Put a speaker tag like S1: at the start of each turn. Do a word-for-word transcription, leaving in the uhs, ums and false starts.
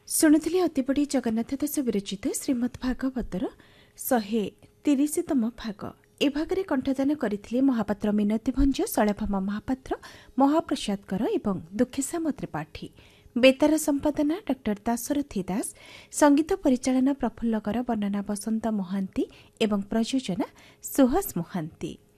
S1: ଶୁଣୁଥିଲି ଅତିବଡ଼ି ଜଗନ୍ନାଥ ଦାସ ବିରଚିତ ଶ୍ରୀମଦ୍ ଭାଗବତର ଶହେ ତିରିଶତମ ଭାଗ। ଏ ଭାଗରେ କଣ୍ଠଦାନ କରିଥିଲେ ମହାପାତ୍ର ମିନତୀ ଭଞ୍ଜ, ଶୈଳଭାମା ମହାପାତ୍ର, ମହାପ୍ରସାଦ କର ଏବଂ ଦୁଃଖେଶାମ ତ୍ରିପାଠୀ। ବେତାର ସମ୍ପାଦନା ଡକ୍ଟର ଦାଶରଥୀ ଦାସ, ସଙ୍ଗୀତ ପରିଚାଳନା ପ୍ରଫୁଲ୍ଲ କର, ବର୍ଣ୍ଣନା ବସନ୍ତ ମହାନ୍ତି ଏବଂ ପ୍ରଯୋଜନା ସୁହାସ ମହାନ୍ତି।